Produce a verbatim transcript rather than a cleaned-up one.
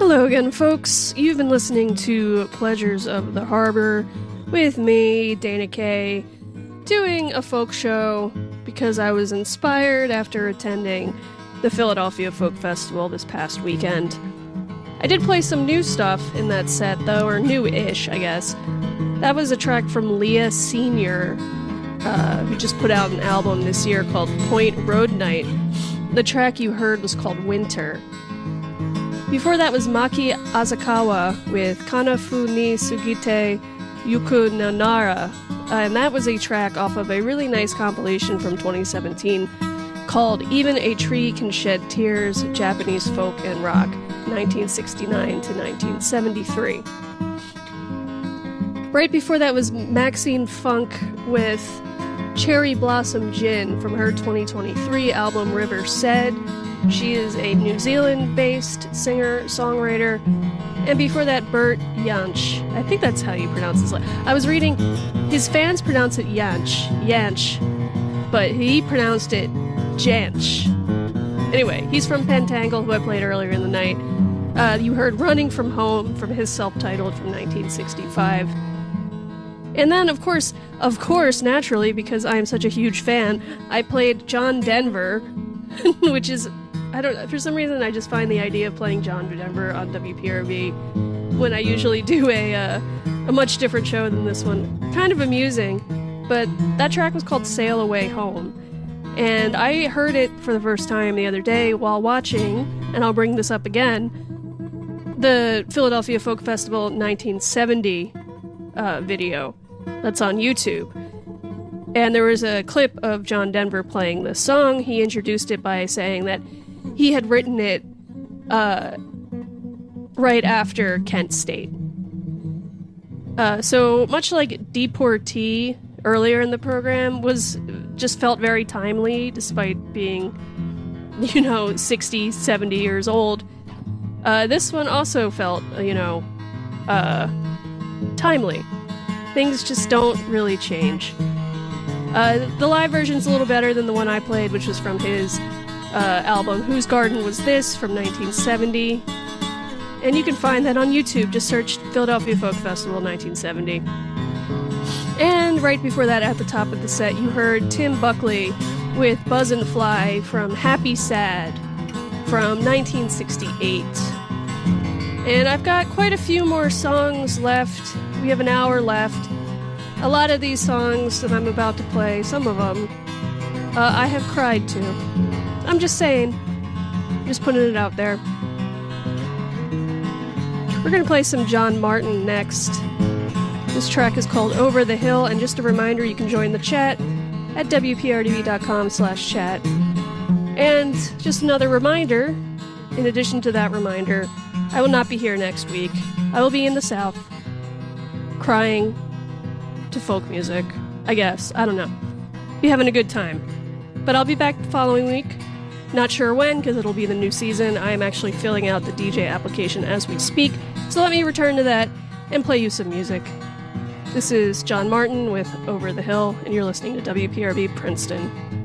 Hello again, folks. You've been listening to Pleasures of the Harbor with me, Dana Kay, doing a folk show because I was inspired after attending the Philadelphia Folk Festival this past weekend. I did play some new stuff in that set, though, or new-ish, I guess. That was a track from Leah Senior, uh, who just put out an album this year called Point Road Night. The track you heard was called Winter. Before that was Maki Asakawa with Kanafu ni Sugite Yuku Nanara, uh, and that was a track off of a really nice compilation from twenty seventeen called Even a Tree Can Shed Tears, Japanese Folk and Rock, nineteen sixty-nine to nineteen seventy-three. Right before that was Maxine Funk with Cherry Blossom Gin from her twenty twenty-three album River Said. She is a New Zealand-based singer-songwriter. And before that, Bert Jansch. I think that's how you pronounce his name. I was reading, his fans pronounce it Jansch, Jansch, but he pronounced it Jansch. Anyway, he's from Pentangle, who I played earlier in the night. Uh, you heard Running From Home from his self-titled from nineteen sixty-five. And then, of course, of course, naturally, because I am such a huge fan, I played John Denver, which is, I don't know, for some reason I just find the idea of playing John Denver on W P R V when I usually do a, uh, a much different show than this one kind of amusing. But that track was called Sail Away Home. And I heard it for the first time the other day while watching, and I'll bring this up again, the Philadelphia Folk Festival nineteen seventy uh, video that's on YouTube. And there was a clip of John Denver playing this song. He introduced it by saying that he had written it uh, right after Kent State. Uh, so much like Deportee earlier in the program was just felt very timely despite being, you know, sixty, seventy years old. Uh, this one also felt, you know, uh, timely. Things just don't really change. Uh, the live version's a little better than the one I played, which was from his uh, album Whose Garden Was This from nineteen seventy. And you can find that on YouTube. Just search Philadelphia Folk Festival nineteen seventy. And right before that, at the top of the set, you heard Tim Buckley with Buzz and Fly from Happy Sad from nineteen sixty-eight. And I've got quite a few more songs left. We have an hour left. A lot of these songs that I'm about to play, some of them, uh, I have cried to. I'm just saying. Just putting it out there. We're going to play some John Martin next. This track is called Over the Hill, and just a reminder, you can join the chat at W P R D B dot com slash chat. And just another reminder, in addition to that reminder, I will not be here next week. I will be in the South, crying to folk music, I guess. I don't know. Be having a good time. But I'll be back the following week. Not sure when, because it'll be the new season. I am actually filling out the D J application as we speak, so let me return to that and play you some music. This is John Martin with Over the Hill, and you're listening to W P R B Princeton.